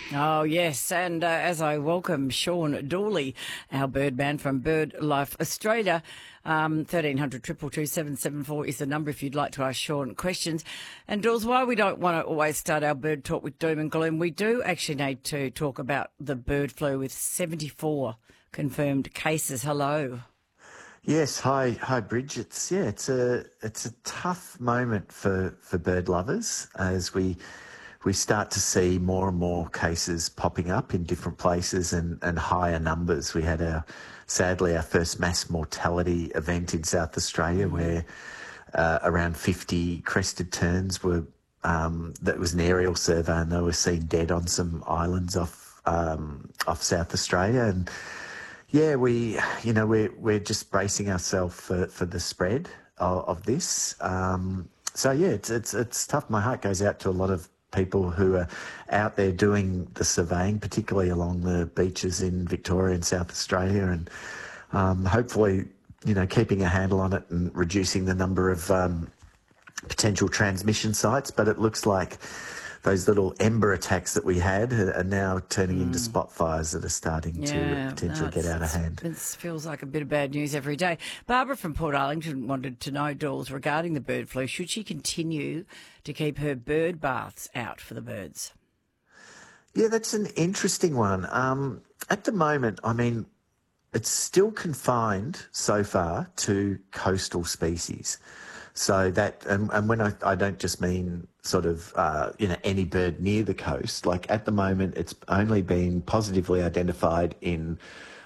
Oh, yes. And as I welcome Sean Dawley, our birdman from BirdLife Australia, 1300 774 is the number if you'd like to ask Sean questions. And Dawes, while we don't want to always start our bird talk with doom and gloom, we do actually need to talk about the bird flu with 74 confirmed cases. Hello. Yes, hi, Bridge. It's a tough moment for bird lovers as we start to see more and more cases popping up in different places and higher numbers. We had sadly our first mass mortality event in South Australia where around 50 crested terns were. That was an aerial survey, and they were seen dead on some islands off South Australia. And yeah, we're just bracing ourselves for the spread of this. So yeah, it's tough. My heart goes out to a lot of people who are out there doing the surveying, particularly along the beaches in Victoria and South Australia, and hopefully, keeping a handle on it and reducing the number of potential transmission sites. But it looks like those little ember attacks that we had are now turning into spot fires that are starting to potentially get out of hand. It feels like a bit of bad news every day. Barbara from Port Arlington wanted to know, Dawes, regarding the bird flu, should she continue to keep her bird baths out for the birds? Yeah, that's an interesting one. At the moment, I mean, it's still confined so far to coastal species. So that, and when I don't just mean sort of, any bird near the coast. Like at the moment, it's only been positively identified in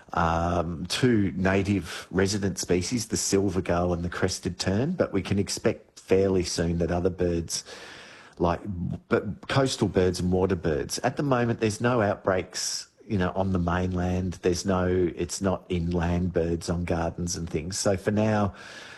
two native resident species, the silver gull and the crested tern, but we can expect fairly soon that other birds, but coastal birds and water birds. At the moment, there's no outbreaks, on the mainland. It's not inland birds on gardens and things. So for now,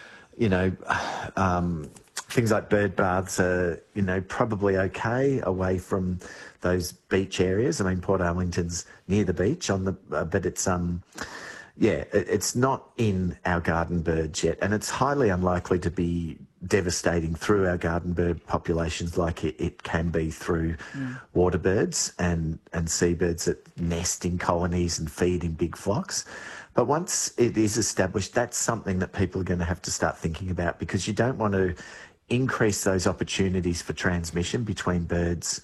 things like bird baths are, probably okay away from those beach areas. I mean, Port Arlington's near the beach but it's, it's not in our garden birds yet, and it's highly unlikely to be devastating through our garden bird populations like it can be through water birds and seabirds that nest in colonies and feed in big flocks. But once it is established, that's something that people are going to have to start thinking about, because you don't want to increase those opportunities for transmission between birds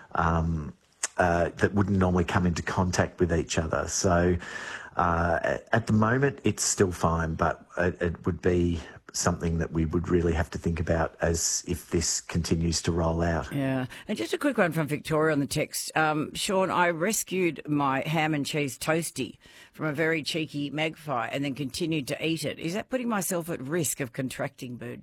that wouldn't normally come into contact with each other. So at the moment, it's still fine, but it would be something that we would really have to think about as if this continues to roll out. Yeah. And just a quick one from Victoria on the text. Sean, I rescued my ham and cheese toastie from a very cheeky magpie and then continued to eat it. Is that putting myself at risk of contracting bird